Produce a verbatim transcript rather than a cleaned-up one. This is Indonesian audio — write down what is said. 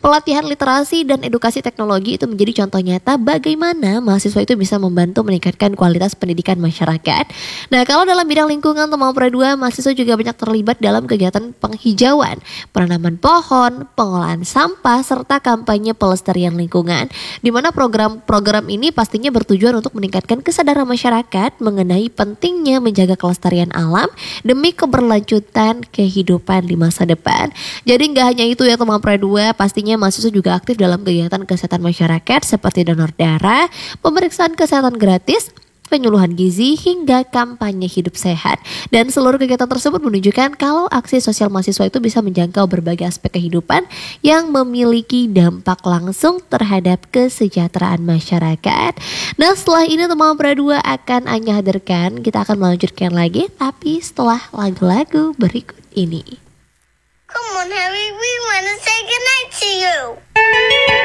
Pelatihan literasi dan edukasi teknologi itu menjadi contoh nyata bagaimana mahasiswa itu bisa membantu meningkatkan kualitas pendidikan masyarakat. Nah, kalau dalam bidang lingkungan atau Mapra dua, mahasiswa juga banyak terlibat dalam kegiatan penghijauan, penanaman pohon, pengolahan sampah, serta kampanye pelestarian lingkungan, di mana program-program ini pastinya bertujuan untuk meningkatkan kesadaran masyarakat mengenai pentingnya menjaga kelestarian alam demi keberlanjutan kehidupan di masa depan. Jadi nggak hanya itu ya teman Mapra dua, pastinya mahasiswa juga aktif dalam kegiatan kesehatan masyarakat seperti donor darah, pemeriksaan kesehatan gratis, penyuluhan gizi, hingga kampanye hidup sehat. Dan seluruh kegiatan tersebut menunjukkan kalau aksi sosial mahasiswa itu bisa menjangkau berbagai aspek kehidupan yang memiliki dampak langsung terhadap kesejahteraan masyarakat. Nah, setelah ini teman Mapra dua akan Anya hadirkan, kita akan melanjutkan lagi tapi setelah lagu-lagu berikut ini. Come on, Harry, we wanna say goodnight